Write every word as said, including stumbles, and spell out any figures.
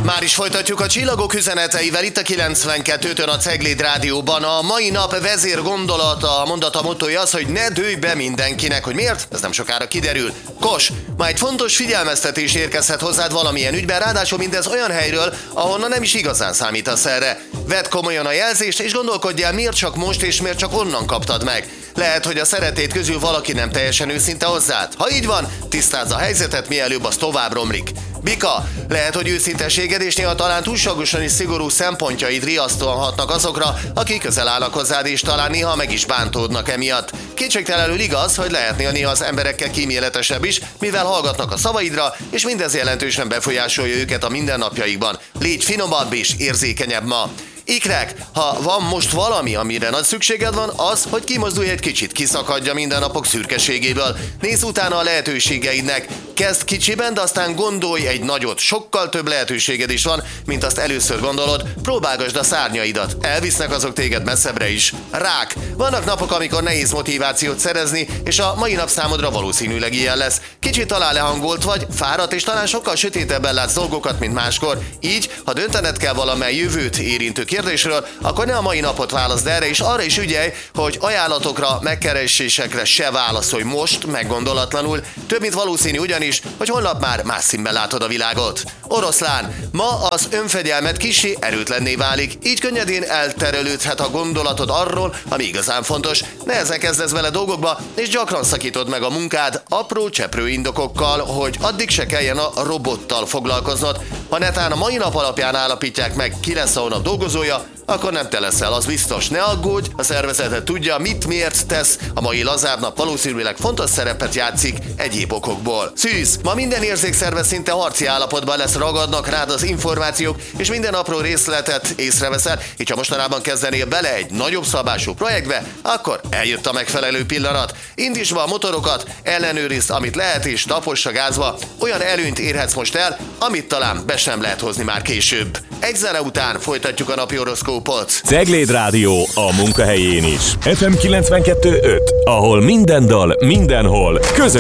Már is folytatjuk a csillagok üzeneteivel itt a kilencvenkettőtön a Cegléd Rádióban. A mai nap vezér gondolata, a mondata mottoja az, hogy ne dőj be mindenkinek. Hogy miért? Ez nem sokára kiderül. Kos, ma egy fontos figyelmeztetés érkezhet hozzád valamilyen ügyben, ráadásul mindez olyan helyről, ahonnan nem is igazán számítasz erre. Vedd komolyan a jelzést, és gondolkodj el, miért csak most és miért csak onnan kaptad meg. Lehet, hogy a szeretét közül valaki nem teljesen őszinte hozzád. Ha így van, tisztázz a helyzetet, mielőbb az tovább romlik. Bika, lehet, hogy őszinteséged és néha talán túlságosan is szigorú szempontjaid riasztóan hatnak azokra, akik közel állnak hozzád, és talán néha meg is bántódnak emiatt. Kétségtelenül igaz, hogy lehetnél néha az emberekkel kíméletesebb is, mivel hallgatnak a szavaidra, és mindez jelentősen befolyásolja őket a mindennapjaikban. Légy finomabb és érzékenyebb ma. Ikrek, ha van most valami, amire nagy szükséged van, az, hogy kimozdulj egy kicsit, kiszakadja mindennapok szürkeségéből. Nézz utána a lehetőségeidnek. Kezd kicsiben, de aztán gondolj egy nagyot. Sokkal több lehetőséged is van, mint azt először gondolod. Próbálgasd a szárnyaidat. Elvisznek azok téged messzebbre is. Rák. Vannak napok, amikor nehéz motivációt szerezni, és a mai nap számodra valószínűleg ilyen lesz. Kicsit talán lehangolt vagy, fáradt, és talán sokkal sötétebben látsz dolgokat, mint máskor. Így, ha döntened kell valamely jövőt érintő kérdésről, akkor ne a mai napot válaszd erre, és arra is ügyelj, hogy ajánlatokra, megkeresésekre se válaszolj most, meggondolatlanul. Több mint valószínű ugyanis, hogy holnap már más színben látod a világot. Oroszlán, ma az önfegyelmet kissé erőtlenné válik, így könnyedén elterelődhet a gondolatod arról, ami igazán fontos. Nehezen kezdesz vele dolgokba, és gyakran szakítod meg a munkád apró cseprő indokokkal, hogy addig se kelljen a robottal foglalkoznod. Ha netán a mai nap alapján állapítják meg, ki lesz a hónap dolgozója, akkor nem te leszel, az biztos. Ne aggódj, a szervezeted tudja, mit miért tesz. A mai lazább nap valószínűleg fontos szerepet játszik egyéb okokból. Szűz, ma minden érzékszerve szinte harci állapotban lesz, ragadnak rád az információk, és minden apró részletet észreveszel. Így ha mostanában kezdenél bele egy nagyobb szabású projektbe, akkor eljött a megfelelő pillanat. Indítsd be a motorokat, ellenőrizd, amit lehet, és tapossa gázba. Olyan előnyt érhetsz most el, amit talán be sem lehet hozni már később. Egy zene után folytatjuk a napi horoszkópot. Cegléd Rádió a munkahelyén is. ef em kilencvenkettő öt, ahol minden dal, mindenhol közös.